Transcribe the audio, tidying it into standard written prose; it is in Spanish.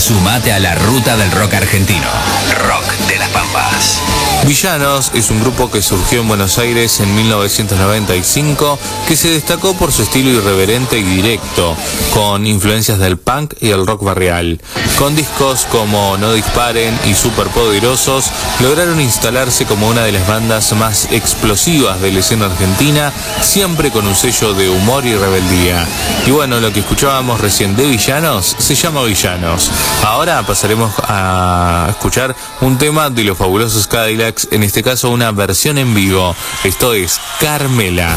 Sumate a la ruta del rock argentino. Rock de las Pampas. Villanos es un grupo que surgió en Buenos Aires en 1995, que se destacó por su estilo irreverente y directo, con influencias del punk y el rock barrial. Con discos como No Disparen y Superpoderosos, lograron instalarse como una de las bandas más explosivas de la escena argentina, siempre con un sello de humor y rebeldía. Y bueno, lo que escuchábamos recién de Villanos se llama Villanos. Ahora pasaremos a escuchar un tema de los Fabulosos Cadillacs, en este caso una versión en vivo. Esto es Carmela.